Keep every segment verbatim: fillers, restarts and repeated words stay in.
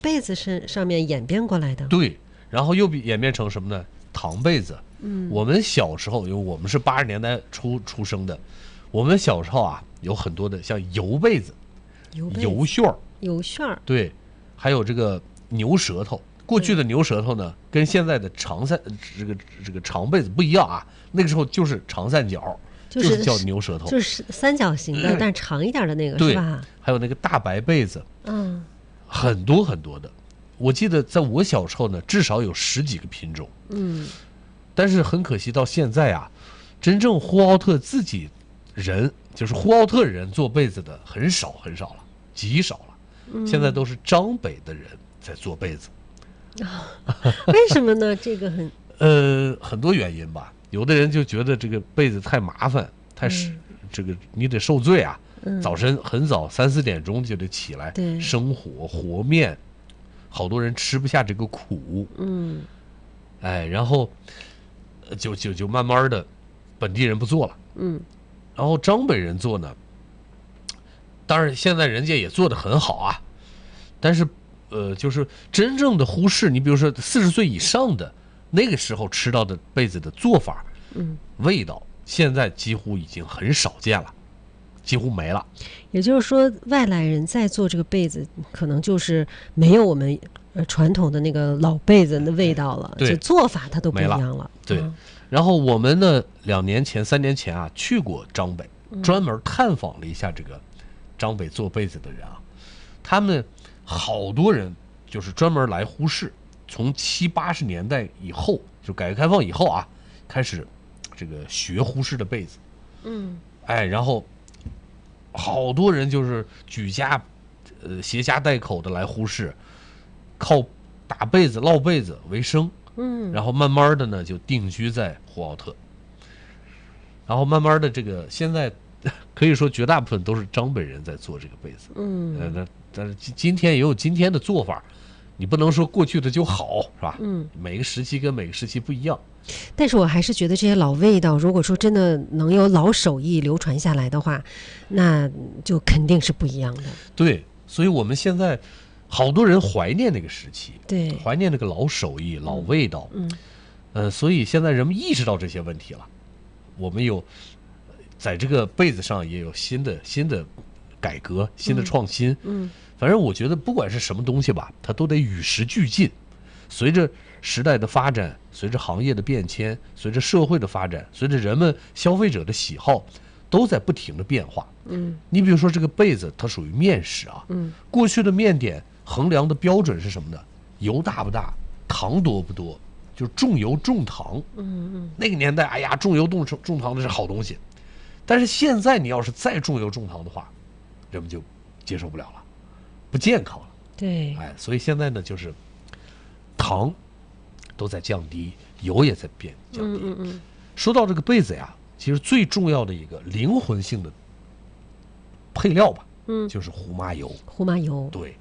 被子是上面演变过来的。 对，然后又演变成什么呢？糖被子。嗯，我们小时候，因为我们是八十年代初出生的，我们小时候啊有很多的像油被子、 油被子油旋儿、 油旋儿， 对，还有这个牛舌头。过去的牛舌头呢，跟现在的长三这个这个长被子不一样啊，那个时候就是长三角， 就就是叫牛舌头， 就是三角形的，但长一点的那个是吧？ 还有那个大白被子， 嗯， 很多很多的。我记得在我小时候呢，至少有十几个品种。 嗯， 但是很可惜，到现在啊，真正呼和浩特自己人，就是呼和浩特人做被子的很少很少了，极少了。嗯、现在都是张北的人在做被子。 为什么呢？这个很呃很多原因吧。有的人就觉得这个被子太麻烦，太是、嗯、这个你得受罪啊。嗯、早晨很早三四点钟就得起来生火和面，好多人吃不下这个苦。嗯，哎，然后就就就慢慢的本地人不做了。嗯，然后张北人做呢，当然现在人家也做得很好啊，但是。呃，就是真正的呼市，你比如说四十岁以上的那个时候吃到的被子的做法，嗯，味道现在几乎已经很少见了，几乎没了。 也就是说，外来人在做这个被子，可能就是没有我们呃传统的那个老被子的味道了，就做法它都不一样了。了对、嗯，然后我们呢，两年前、三年前啊，去过张北，专门探访了一下这个张北做被子的人啊，他们。好多人就是专门来呼市，从七八十年代以后，就改革开放以后啊，开始这个学呼市的被子。嗯，哎，然后好多人就是举家呃携家带口的来呼市，靠打被子、烙被子为生。嗯，然后慢慢的呢就定居在呼和浩特，然后慢慢的这个现在可以说绝大部分都是张北人在做这个被子。嗯，呃那。但是今天也有今天的做法，你不能说过去的就好，是吧？嗯，每个时期跟每个时期不一样。 但是我还是觉得这些老味道，如果说真的能有老手艺流传下来的话，那就肯定是不一样的。 对，所以我们现在好多人怀念那个时期， 对， 怀念那个老手艺、老味道。嗯，呃，所以现在人们意识到这些问题了，我们有在这个被子上也有新的新的。改革新的创新，嗯，反正我觉得不管是什么东西吧，它都得与时俱进，随着时代的发展，随着行业的变迁，随着社会的发展，随着人们消费者的喜好，都在不停的变化。嗯，你比如说这个被子，它属于面食啊，嗯，过去的面点衡量的标准是什么呢？油大不大，糖多不多，就是重油重糖。嗯嗯，那个年代，哎呀，重油重重糖的是好东西，但是现在你要是再重油重糖的话，人们就接受不了了，不健康了。 对， 哎，所以现在呢，就是糖都在降低，油也在变降低。嗯嗯嗯。说到这个被子呀，其实最重要的一个灵魂性的配料吧，嗯，就是胡麻油。 胡麻油， 对。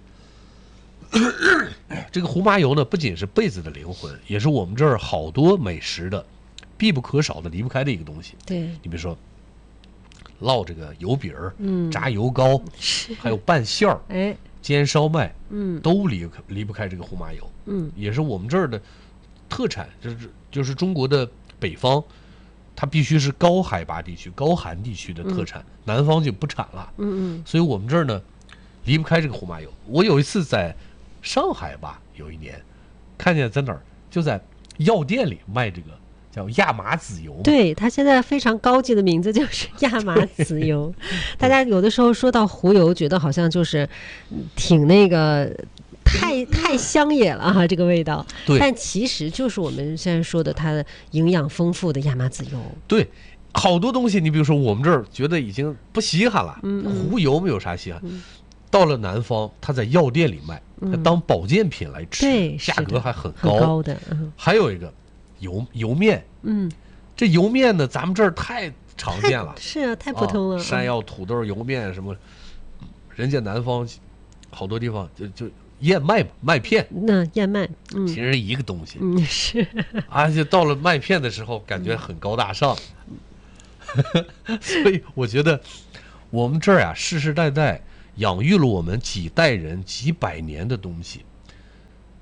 这个胡麻油呢，不仅是被子的灵魂，也是我们这儿好多美食的必不可少的、离不开的一个东西。 对， 你比如说。烙这个油饼儿，嗯，炸油糕，还有拌馅儿，哎，煎烧麦，嗯，都离离不开这个胡麻油，嗯，也是我们这儿的特产，就是就是中国的北方，它必须是高海拔地区、高寒地区的特产，嗯、南方就不产了，嗯嗯，所以我们这儿呢离不开这个胡麻油。我有一次在上海吧，有一年看见在哪儿就在药店里卖这个。叫亚麻籽油， 对，它现在非常高级的名字就是亚麻籽油。大家有的时候说到胡油，觉得好像就是挺那个太太乡野了哈，这个味道。 对， 但其实就是我们现在说的它的营养丰富的亚麻籽油。 对，好多东西，你比如说我们这儿觉得已经不稀罕了，嗯嗯胡油没有啥稀罕。嗯，到了南方，它在药店里卖，它当保健品来吃， 对， 价格还很高。 很高的。嗯， 还有一个。油油面，嗯，这油面呢，咱们这儿太常见了， 是啊，太普通了。 啊、山药、土豆、油面什么，人家南方好多地方就就燕麦麦片， 那燕麦，嗯， 其实一个东西， 嗯是， 而且到了麦片的时候，感觉很高大上，嗯、所以我觉得我们这儿呀、啊，世世代代养育了我们几代人、几百年的东西，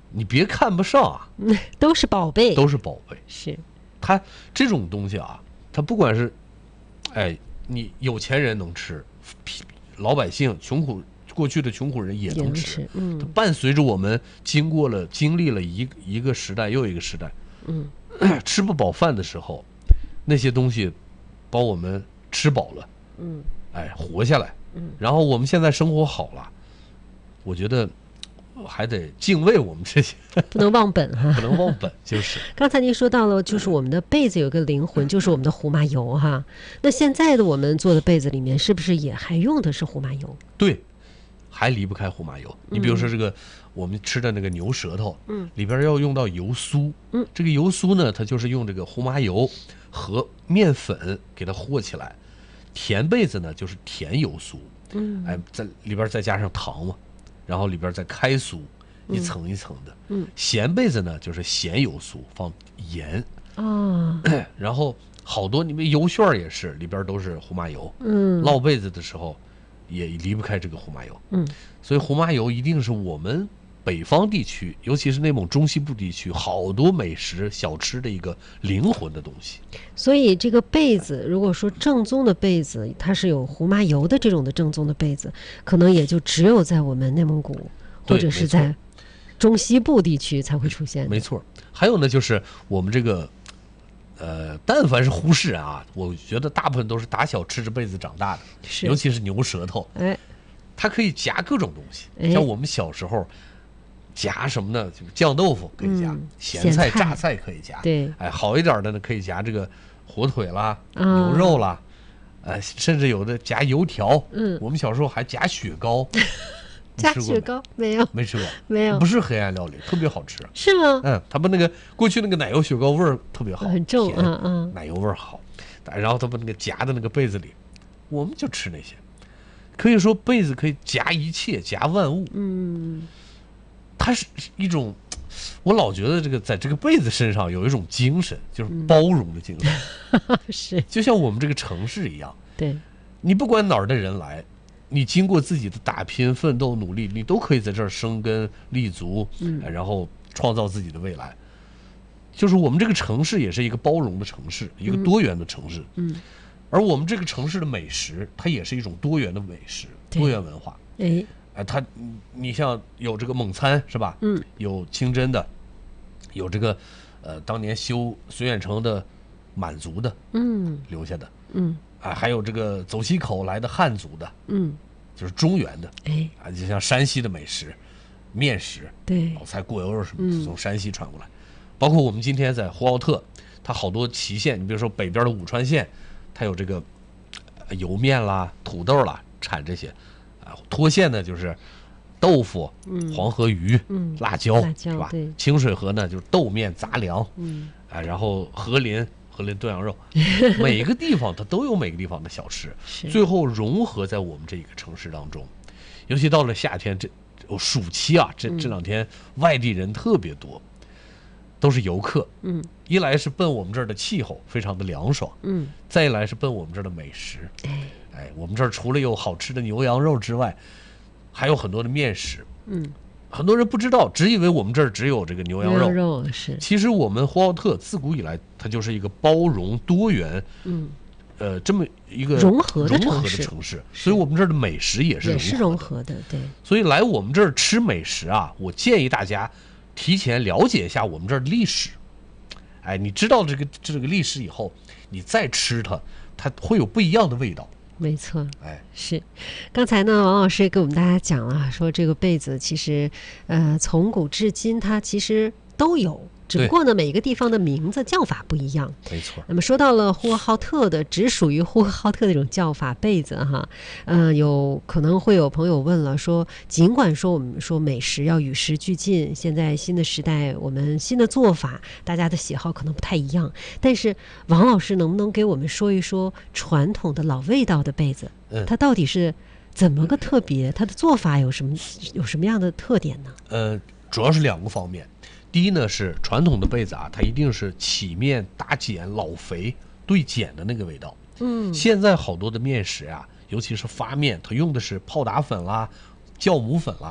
你别看不上啊， 都是宝贝， 都是宝贝。 是， 它这种东西啊，它不管是，哎，你有钱人能吃，老百姓穷苦过去的穷苦人也能吃， 嗯， 它伴随着我们经过了经历了一一个时代又一个时代， 嗯， 吃不饱饭的时候，那些东西帮我们吃饱了， 嗯， 哎，活下来， 嗯， 然后我们现在生活好了，我觉得还得敬畏我们这些， 不能忘本哈， 不能忘本，就是。 刚才您说到了，就是我们的被子有个灵魂，就是我们的胡麻油哈。那现在的我们做的被子里面，是不是也还用的是胡麻油？ 对，还离不开胡麻油。你比如说这个、嗯、我们吃的那个牛舌头， 嗯， 里边要用到油酥， 嗯， 这个油酥呢，它就是用这个胡麻油和面粉给它和起来。甜被子呢，就是甜油酥， 嗯， 哎，在里边再加上糖嘛，然后里边再开酥。一层一层的， 嗯， 咸被子呢就是咸油酥，放盐啊、哦， 然后好多你们油旋也是里边都是胡麻油， 嗯， 烙被子的时候也离不开这个胡麻油， 嗯， 所以胡麻油一定是我们北方地区，尤其是内蒙中西部地区好多美食小吃的一个灵魂的东西。 所以这个被子，如果说正宗的被子，它是有胡麻油的这种的正宗的被子，可能也就只有在我们内蒙古或者是在中西部地区才会出现的。 没错，还有呢，就是我们这个，呃，但凡是呼市人啊，我觉得大部分都是打小吃着被子长大的， 是， 尤其是牛舌头， 哎， 它可以夹各种东西， 哎、 像我们小时候夹什么呢？就是酱豆腐可以夹， 嗯、 咸菜、 菜榨菜可以夹， 对， 哎，好一点的呢可以夹这个火腿啦、 啊、 牛肉啦，呃，甚至有的夹油条， 嗯， 我们小时候还夹雪糕。 加雪糕没有？ 没吃过， 没有， 不是黑暗料理，特别好吃。 是吗？ 嗯，他们那个过去那个奶油雪糕味儿特别好， 很重，嗯嗯， 奶油味儿好。然后他们那个夹的那个被子里，我们就吃那些。可以说被子可以夹一切，夹万物。 嗯， 它是一种，我老觉得这个在这个被子身上有一种精神，就是包容的精神。 嗯、是， 就像我们这个城市一样， 对， 你不管哪儿的人来。你经过自己的打拼、奋斗、努力，你都可以在这儿生根立足， 嗯， 然后创造自己的未来。就是我们这个城市也是一个包容的城市， 嗯、 一个多元的城市， 嗯， 而我们这个城市的美食，它也是一种多元的美食，多元文化。 哎， 哎，它你像有这个蒙餐是吧？ 嗯， 有清真的，有这个呃当年修绥远城的满族的， 嗯， 留下的， 嗯。 啊，还有这个走西口来的汉族的， 嗯， 就是中原的， 哎， 啊，就像山西的美食，面食， 对， 老菜、过油肉什么的，从山西传过来。嗯、包括我们今天在呼和浩特，它好多旗县，你比如说北边的武川县，它有这个油面啦、土豆啦，产这些。啊，沱县呢就是豆腐、 嗯、 黄河鱼、 嗯、 辣椒， 辣椒是吧？ 对。 清水河呢就是豆面杂粮， 嗯， 啊，然后和林。和林炖羊肉，每个地方它都有每个地方的小吃，最后融合在我们这个城市当中。尤其到了夏天，这暑期啊，这这两天外地人特别多，都是游客。 嗯， 一来是奔我们这儿的气候非常的凉爽， 嗯， 再一来是奔我们这儿的美食。 哎， 哎，我们这儿除了有好吃的牛羊肉之外，还有很多的面食。 嗯。 很多人不知道，只以为我们这儿只有这个牛羊肉。 牛羊肉是。 其实我们呼和浩特自古以来，它就是一个包容多元， 嗯， 呃，这么一个融合的城市。城市，所以我们这儿的美食也是也是融合的，对。 所以来我们这儿吃美食啊，我建议大家提前了解一下我们这儿的历史。哎，你知道这个这个历史以后，你再吃它，它会有不一样的味道。 没错， 哎， 是。刚才呢，王老师也给我们大家讲了，说这个被子其实，呃，从古至今它其实都有，只不过呢，每个地方的名字叫法不一样。 没错。 那么说到了呼和浩特的，只属于呼和浩特的这种叫法被子哈，呃，有可能会有朋友问了，说尽管说我们说美食要与时俱进，现在新的时代我们新的做法，大家的喜好可能不太一样，但是王老师能不能给我们说一说传统的老味道的被子， 嗯、 它到底是怎么个特别？它的做法有什么有什么样的特点呢？ 呃，主要是两个方面。第一呢是传统的被子啊，它一定是起面打碱老肥对碱的那个味道。 嗯， 现在好多的面食啊，尤其是发面，它用的是泡打粉啦、酵母粉啦，